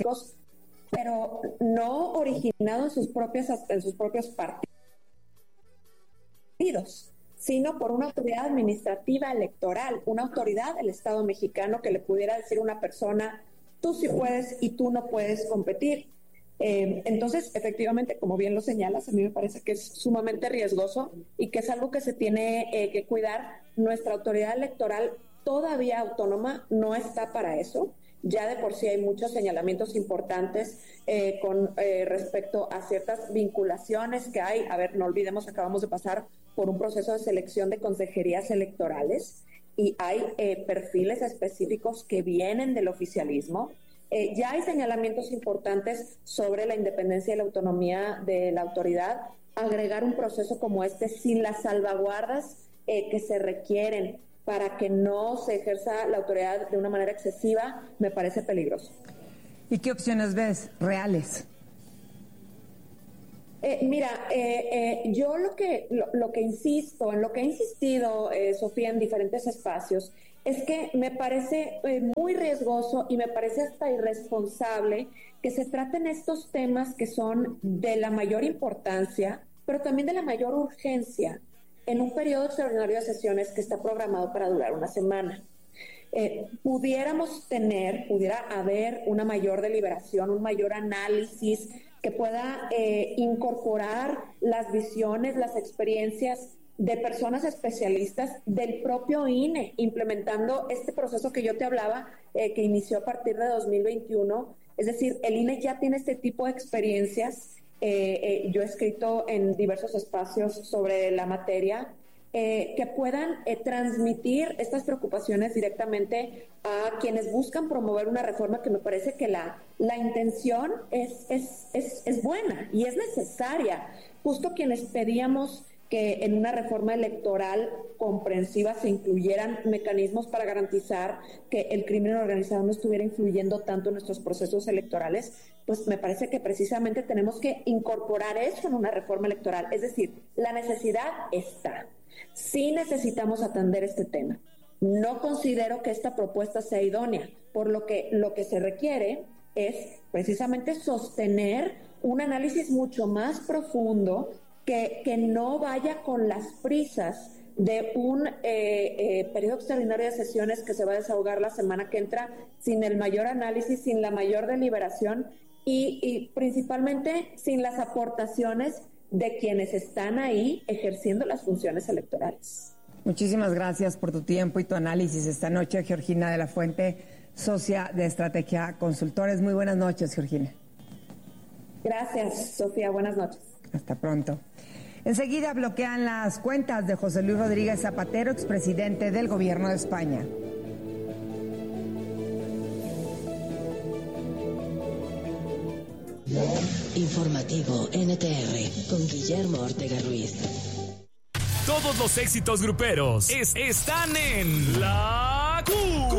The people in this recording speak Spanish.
políticos, pero no originado en sus propios partidos, sino por una autoridad administrativa electoral, una autoridad del Estado mexicano que le pudiera decir a una persona, tú sí puedes y tú no puedes competir. Entonces, efectivamente, como bien lo señalas, a mí me parece que es sumamente riesgoso y que es algo que se tiene que cuidar. Nuestra autoridad electoral todavía autónoma no está para eso. Ya de por sí hay muchos señalamientos importantes con respecto a ciertas vinculaciones que hay. A ver, no olvidemos, acabamos de pasar por un proceso de selección de consejerías electorales y hay perfiles específicos que vienen del oficialismo. Ya hay señalamientos importantes sobre la independencia y la autonomía de la autoridad. Agregar un proceso como este sin las salvaguardas que se requieren para que no se ejerza la autoridad de una manera excesiva, me parece peligroso. ¿Y qué opciones ves reales? Yo lo que insisto, en lo que he insistido, Sofía, en diferentes espacios, es que me parece muy riesgoso y me parece hasta irresponsable que se traten estos temas que son de la mayor importancia, pero también de la mayor urgencia, en un periodo extraordinario de sesiones que está programado para durar una semana. Pudiera haber una mayor deliberación, un mayor análisis que pueda incorporar las visiones, las experiencias de personas especialistas del propio INE, implementando este proceso que yo te hablaba, que inició a partir de 2021. Es decir, el INE ya tiene este tipo de experiencias. Yo he escrito en diversos espacios sobre la materia, que puedan transmitir estas preocupaciones directamente a quienes buscan promover una reforma, que me parece que la intención es buena y es necesaria. Justo quienes pedíamos que en una reforma electoral comprensiva se incluyeran mecanismos para garantizar que el crimen organizado no estuviera influyendo tanto en nuestros procesos electorales, pues me parece que precisamente tenemos que incorporar eso en una reforma electoral. Es decir, la necesidad está. Sí necesitamos atender este tema. No considero que esta propuesta sea idónea, por lo que se requiere es precisamente sostener un análisis mucho más profundo que no vaya con las prisas de un periodo extraordinario de sesiones que se va a desahogar la semana que entra, sin el mayor análisis, sin la mayor deliberación y principalmente sin las aportaciones de quienes están ahí ejerciendo las funciones electorales. Muchísimas gracias por tu tiempo y tu análisis esta noche, Georgina de la Fuente, socia de Estrategia Consultores. Muy buenas noches, Georgina. Gracias, Sofía. Buenas noches. Hasta pronto. Enseguida bloquean las cuentas de José Luis Rodríguez Zapatero, expresidente del Gobierno de España. Informativo NTR con Guillermo Ortega Ruiz. Todos los éxitos gruperos están en La Q.